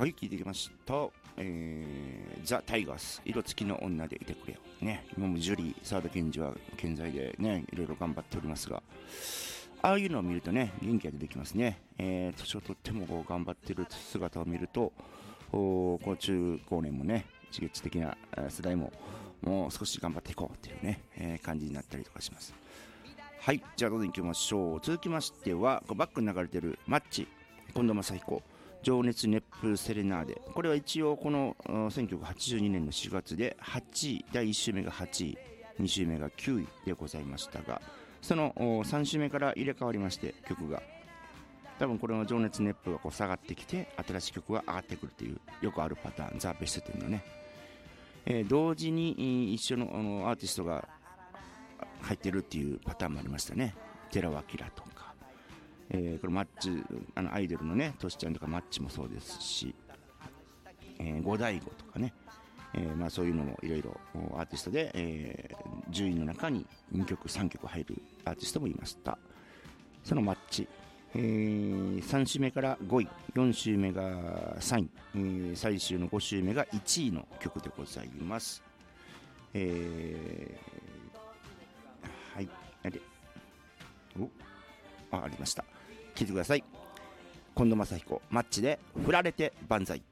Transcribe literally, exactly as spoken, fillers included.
はい、聞いてきました。えー、ザ・タイガース、色付きの女でいてくれよ。ね、今もジュリー、沢田研二は健在でね、いろいろ頑張っておりますが、ああいうのを見るとね、元気が出てきますね。えー、年をとってもこう頑張ってる姿を見ると、こう中高年もね、刺激的な世代ももう少し頑張っていこうっていうね、えー、感じになったりとかします。はい、じゃあどんどん行きましょう。続きましては、こうバックに流れてるマッチ、近藤正彦、情熱熱風セレナーデ。これは一応このせんきゅうひゃくはちじゅうにねんのしがつではちい、だいいっ週目がはちい、に週目がきゅういでございましたが、そのさん週目から入れ替わりまして、曲が多分これの情熱熱風がこう下がってきて新しい曲が上がってくるというよくあるパターン、ザ・ベストテンのね、えー、同時に一緒の、あのアーティストが入ってるっていうパターンもありましたね。寺尾明とか、えー、これマッチ、あのアイドルのねトシちゃんとかマッチもそうですし、えー、五大悟とかね、えーまあ、そういうのもいろいろアーティストで、えー、じゅういの中ににきょくさんきょく入るアーティストもいました。そのマッチ、えー、さん週目からごい、よん週目がさんい、えー、最終のご週目がいちいの曲でございます。えー、はい、あれおあ、ありました。聞いてください。近藤正彦、マッチで振られて万歳。